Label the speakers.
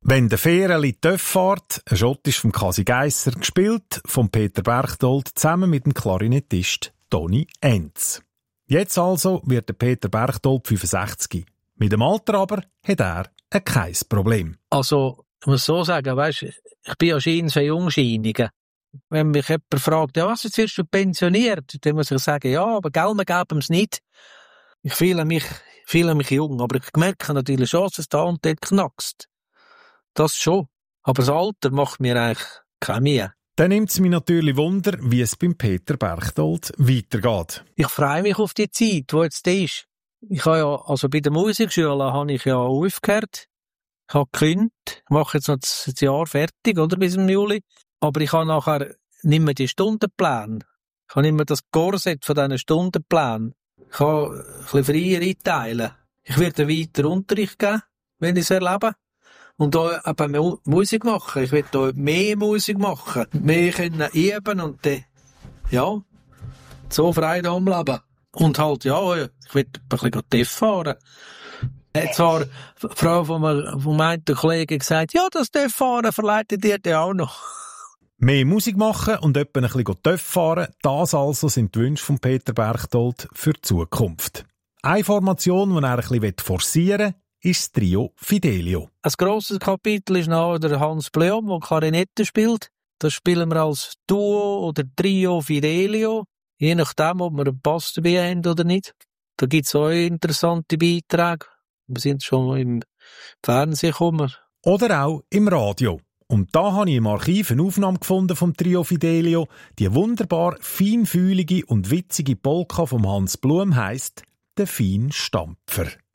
Speaker 1: «Wenn der Fähreli Töff fährt», ein Schottisch vom Kasi Geisser, gespielt von Peter Berchtold zusammen mit dem Klarinettist Toni Enz. Jetzt also wird der Peter Berchtold 65. Mit dem Alter aber hat er kein Problem.
Speaker 2: Also, ich muss so sagen, weisst, ich bin ja schon so jungscheiniger. Wenn mich jemand fragt, ja, was, jetzt wirst du pensioniert? Dann muss ich sagen, ja, aber Geld, wir geben es nicht. Ich fühle mich jung, aber ich merke natürlich schon, dass es da und dort knackst. Das schon. Aber das Alter macht mir eigentlich keine Mühe.
Speaker 1: Dann nimmt es mich natürlich Wunder, wie es beim Peter Berchtold weitergeht.
Speaker 2: Ich freue mich auf die Zeit, die jetzt ist. Ich habe ja, also bei der Musikschule habe ich ja aufgehört. Ich habe gekündigt. Ich mache jetzt noch das Jahr fertig, oder, bis im Juli. Aber ich habe nachher nicht mehr die Stundenpläne. Ich habe nicht mehr das Korsett von diesen Stundenplänen. Ich kann ein bisschen freier einteilen. Ich werde weiter Unterricht geben, wenn ich es erlebe. Und da eben Musik machen. Ich will da mehr Musik machen. Mehr können üben und dann, ja, so frei da leben. Und halt, ja, ich will ein bisschen TÜV fahren. Jetzt war die Frau von meinem Kollegen gesagt, ja, das TÜV fahren verleitet ihr dir auch noch.
Speaker 1: Mehr Musik machen und etwa ein bisschen TÜV fahren, das also sind die Wünsche von Peter Berchtold für die Zukunft. Eine Formation, die er ein bisschen forcieren will, ist das Trio Fidelio.
Speaker 2: Ein grosses Kapitel ist noch der Hans Bleom, der Klarinette spielt. Das spielen wir als Duo oder Trio Fidelio, je nachdem, ob wir einen Bass dabei haben oder nicht. Da gibt es auch interessante Beiträge. Wir sind schon im Fernsehen gekommen.
Speaker 1: Oder auch im Radio. Und da habe ich im Archiv eine Aufnahme gefunden vom Trio Fidelio. Die wunderbar feinfühlige und witzige Polka vom Hans Blum heisst «Der Feinstampfer».